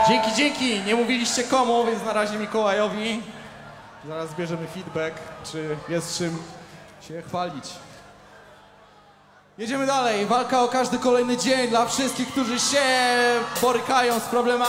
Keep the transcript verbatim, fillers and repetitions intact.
Dzięki, dzięki. Nie mówiliście komu, więc na razie Mikołajowi. Zaraz zbierzemy feedback, czy jest czym się chwalić. Jedziemy dalej. Walka o każdy kolejny dzień dla wszystkich, którzy się borykają z problemami.